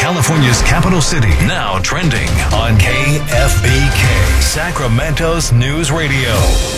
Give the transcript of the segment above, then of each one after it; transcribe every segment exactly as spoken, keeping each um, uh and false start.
California's capital city, now trending on K F B K, Sacramento's News Radio.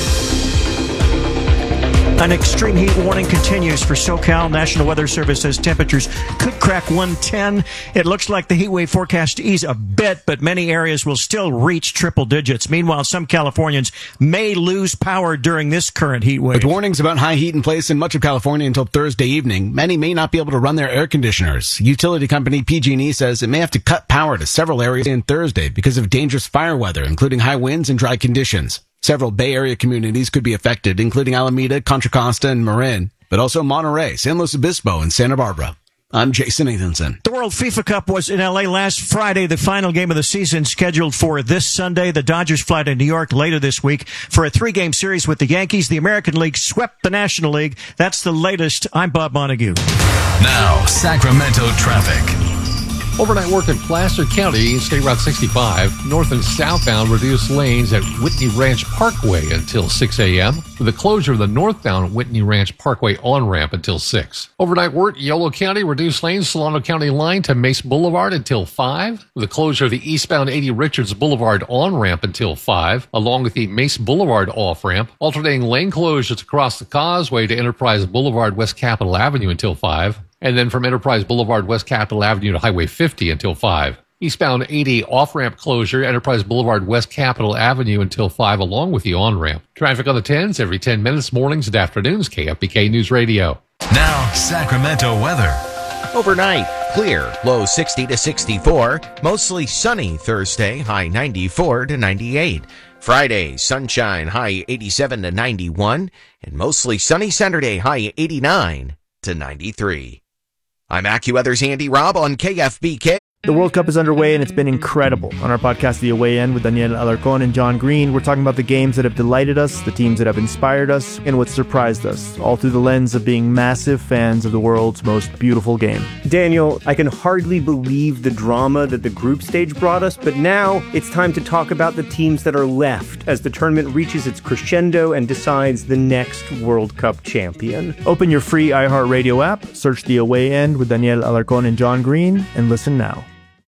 An extreme heat warning continues for SoCal. National Weather Service says temperatures could crack one ten. It looks like the heat wave forecast to ease a bit, but many areas will still reach triple digits. Meanwhile, some Californians may lose power during this current heat wave. With warnings about high heat in place in much of California until Thursday evening, many may not be able to run their air conditioners. Utility company P G and E says it may have to cut power to several areas on Thursday because of dangerous fire weather, including high winds and dry conditions. Several Bay Area communities could be affected, including Alameda, Contra Costa, and Marin, but also Monterey, San Luis Obispo, and Santa Barbara. I'm Jason Nathanson. The World FIFA Cup was in L A last Friday, the final game of the season scheduled for this Sunday. The Dodgers fly to New York later this week for a three-game series with the Yankees. The American League swept the National League. That's the latest. I'm Bob Montague. Now, Sacramento traffic. Overnight work in Placer County, State Route sixty-five, north and southbound reduced lanes at Whitney Ranch Parkway until six a.m., with the closure of the northbound Whitney Ranch Parkway on-ramp until six. Overnight work, Yolo County, reduced lanes, Solano County line to Mace Boulevard until five, with the closure of the eastbound eighty Richards Boulevard on-ramp until five, along with the Mace Boulevard off-ramp, alternating lane closures across the causeway to Enterprise Boulevard West Capitol Avenue until five, and then from Enterprise Boulevard West Capitol Avenue to Highway fifty until five. Eastbound eighty off-ramp closure, Enterprise Boulevard West Capitol Avenue until five, along with the on-ramp. Traffic on the tens every ten minutes, mornings and afternoons, K F B K News Radio. Now, Sacramento weather. Overnight, clear, low sixty to sixty-four, mostly sunny Thursday, high ninety-four to ninety-eight. Friday, sunshine, high eighty-seven to ninety-one, and mostly sunny Saturday, high eighty-nine to ninety-three. I'm AccuWeather's Andy Robb on K F B K. The World Cup is underway, and it's been incredible. On our podcast, The Away End, with Daniel Alarcón and John Green, we're talking about the games that have delighted us, the teams that have inspired us, and what surprised us, all through the lens of being massive fans of the world's most beautiful game. Daniel, I can hardly believe the drama that the group stage brought us, but now it's time to talk about the teams that are left as the tournament reaches its crescendo and decides the next World Cup champion. Open your free iHeartRadio app, search The Away End with Daniel Alarcón and John Green, and listen now.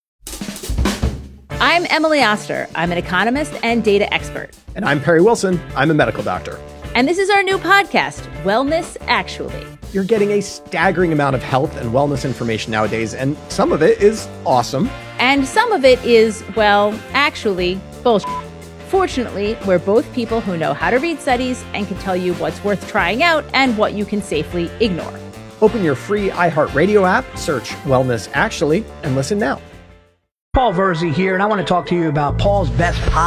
I'm Emily Oster. I'm an economist and data expert. And I'm Perry Wilson. I'm a medical doctor. And this is our new podcast, Wellness Actually. You're getting a staggering amount of health and wellness information nowadays, and some of it is awesome. And some of it is, well, actually, bullshit. Fortunately, we're both people who know how to read studies and can tell you what's worth trying out and what you can safely ignore. Open your free iHeartRadio app, search Wellness Actually, and listen now. Paul Verzi here, and I want to talk to you about Paul's Best Podcast.